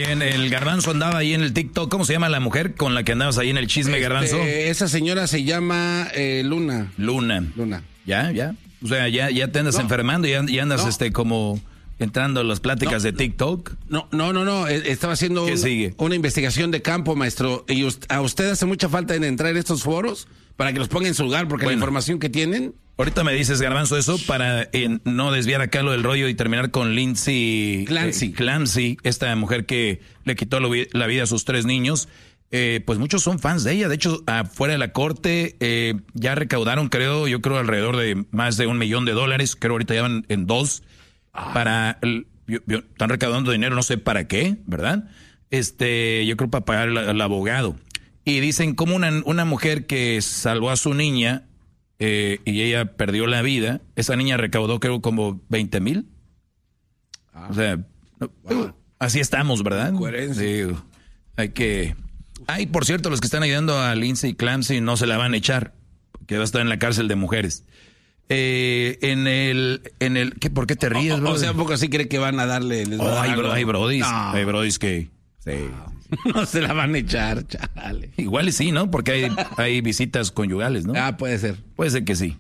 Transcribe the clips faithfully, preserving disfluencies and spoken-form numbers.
Bien, el Garbanzo andaba ahí en el TikTok. ¿Cómo se llama la mujer con la que andabas ahí en el chisme, este, Garbanzo? Esa señora se llama eh, Luna. Luna. Luna. Ya, ya. O sea, ya, ya te andas no. enfermando y andas no. este como entrando a las pláticas no, de TikTok. No, no, no, no. Estaba haciendo un, sigue? una investigación de campo, maestro. ¿Y a usted hace mucha falta en entrar en estos foros para que los ponga en su lugar? Porque bueno, la información que tienen... Ahorita me dices, Garbanzo, eso para eh, no desviar acá lo del rollo y terminar con Lindsay Clancy. Eh, Clancy, esta mujer que le quitó lo, la vida a sus tres niños. Eh, pues muchos son fans de ella. De hecho, afuera de la corte eh, ya recaudaron, creo, yo creo alrededor de más de un millón de dólares. Creo ahorita ya van en dos. Ah. Para yo, yo, están recaudando dinero, no sé para qué, ¿verdad? Este, yo creo para pagar al, al abogado. Y dicen como una, una mujer que salvó a su niña eh, y ella perdió la vida, esa niña recaudó creo como veinte mil. Ah. O sea, no, wow. Así estamos, ¿verdad? Sí, hay que... Ay, por cierto, los que están ayudando a Lindsay Clancy no se la van a echar, que va a estar en la cárcel de mujeres. Eh, en el, en el, ¿qué, ¿por qué te ríes, bro? O sea, un poco así cree que van a darle. Les oh, a hay, bro, hay brodis, no. hay brodis que, sí. No. no se la van a echar, chale. Igual y sí, ¿no? Porque hay, hay visitas conyugales, ¿no? Ah, puede ser. Puede ser que sí.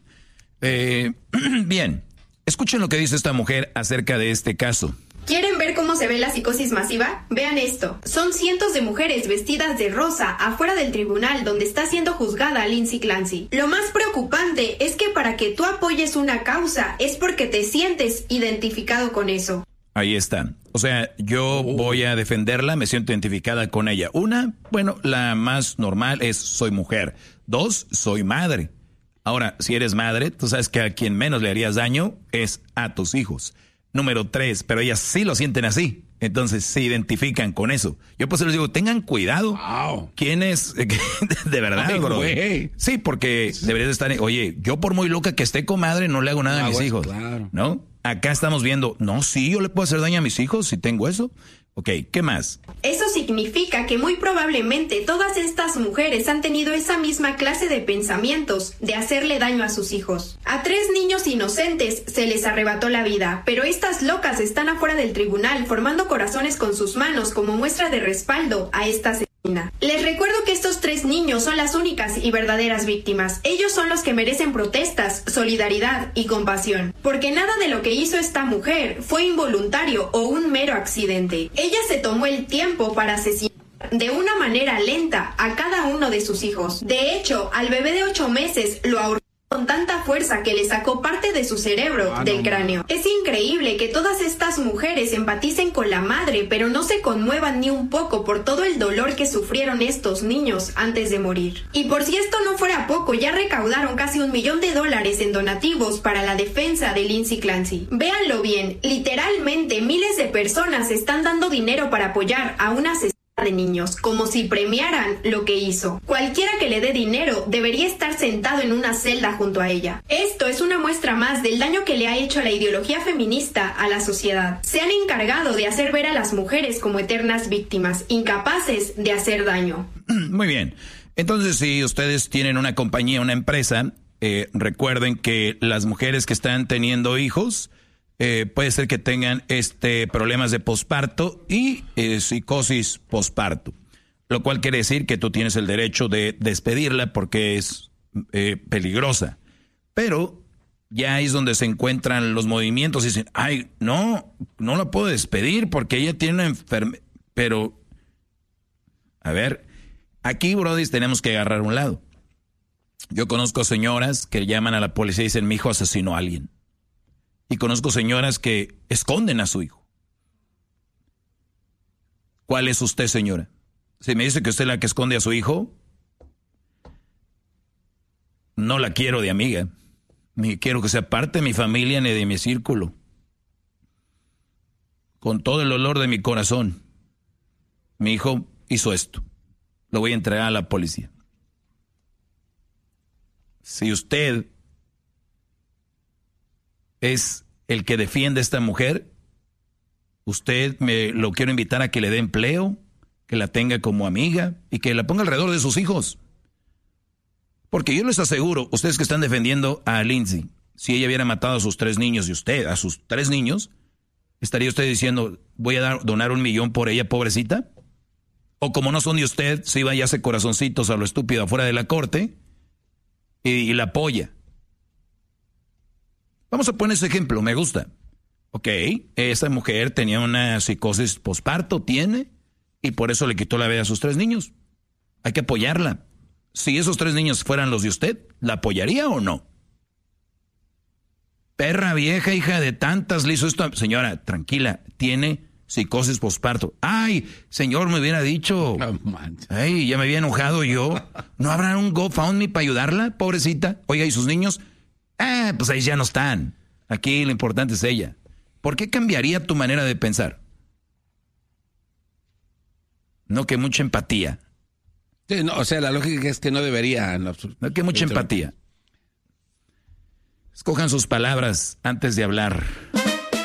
Eh, bien, escuchen lo que dice esta mujer acerca de este caso. ¿Quieren ver cómo se ve la psicosis masiva? Vean esto. Son cientos de mujeres vestidas de rosa afuera del tribunal donde está siendo juzgada Lindsay Clancy. Lo más preocupante es que para que tú apoyes una causa es porque te sientes identificado con eso. Ahí están. O sea, yo oh. voy a defenderla, me siento identificada con ella. Una, bueno, la más normal es soy mujer. Dos, soy madre. Ahora, si eres madre, tú sabes que a quien menos le harías daño es a tus hijos. Número tres, pero ellas sí lo sienten así. Entonces se identifican con eso. Yo pues les digo, tengan cuidado. Wow. ¿Quién es? De verdad, ay, bro. Wey. Sí, porque sí. deberías estar... Oye, yo por muy loca que esté, comadre, no le hago nada no, a mis hijos. Claro. ¿No? Acá estamos viendo, no, sí, yo le puedo hacer daño a mis hijos si tengo eso. Ok, ¿qué más? Eso significa que muy probablemente todas estas mujeres han tenido esa misma clase de pensamientos de hacerle daño a sus hijos. A tres niños inocentes se les arrebató la vida, pero estas locas están afuera del tribunal formando corazones con sus manos como muestra de respaldo a esta asesina. Les recuerdo que estos tres niños son las únicas y verdaderas víctimas. Ellos son los que merecen protestas, solidaridad y compasión. Porque nada de lo que hizo esta mujer fue involuntario o un mero accidente. Ella se tomó el tiempo para asesinar de una manera lenta a cada uno de sus hijos. De hecho, al bebé de ocho meses lo ahorcó con tanta fuerza que le sacó parte de su cerebro ah, del no, cráneo. Es increíble que todas estas mujeres empaticen con la madre, pero no se conmuevan ni un poco por todo el dolor que sufrieron estos niños antes de morir. Y por si esto no fuera poco, ya recaudaron casi un millón de dólares en donativos para la defensa de Lindsay Clancy. Véanlo bien, literalmente miles de personas están dando dinero para apoyar a una asesina de niños, como si premiaran lo que hizo. Cualquiera que le dé dinero debería estar sentado en una celda junto a ella. Esto es una muestra más del daño que le ha hecho la ideología feminista a la sociedad. Se han encargado de hacer ver a las mujeres como eternas víctimas, incapaces de hacer daño. Muy bien. Entonces, si ustedes tienen una compañía, una empresa, eh, recuerden que las mujeres que están teniendo hijos, Eh, puede ser que tengan este problemas de posparto y eh, psicosis posparto, lo cual quiere decir que tú tienes el derecho de despedirla porque es eh, peligrosa. Pero ya ahí es donde se encuentran los movimientos y dicen, ay, no, no la puedo despedir porque ella tiene una enfermedad. Pero, a ver, aquí, brody, tenemos que agarrar un lado. Yo conozco señoras que llaman a la policía y dicen, mi hijo asesinó a alguien. Y conozco señoras que esconden a su hijo. ¿Cuál es usted, señora? Si me dice que usted es la que esconde a su hijo, no la quiero de amiga. Ni quiero que sea parte de mi familia ni de mi círculo. Con todo el dolor de mi corazón, mi hijo hizo esto. Lo voy a entregar a la policía. Si usted es el que defiende a esta mujer, usted me lo quiero invitar a que le dé empleo, que la tenga como amiga y que la ponga alrededor de sus hijos. Porque yo les aseguro, ustedes que están defendiendo a Lindsay, si ella hubiera matado a sus tres niños y usted a sus tres niños, ¿Estaría usted diciendo, voy a dar, donar un millón por ella, pobrecita? O como no son de usted, se iba y hace corazoncitos a lo estúpido afuera de la corte y, y la apoya. Vamos a poner ese ejemplo, me gusta. Ok, esta mujer tenía una psicosis posparto, tiene, y por eso le quitó la vida a sus tres niños. Hay que apoyarla. Si esos tres niños fueran los de usted, ¿la apoyaría o no? Perra vieja, hija de tantas, le hizo esto. Señora, tranquila, tiene psicosis posparto. Ay, señor, me hubiera dicho. No, ay, ya me había enojado yo. ¿No habrá un GoFundMe para ayudarla, pobrecita? Oiga, ¿y sus niños? Ah, pues ahí ya no están. Aquí lo importante es ella. ¿Por qué cambiaría tu manera de pensar? No, que mucha empatía. Sí, no, o sea, la lógica es que no debería. No, no que mucha empatía. Escojan sus palabras antes de hablar.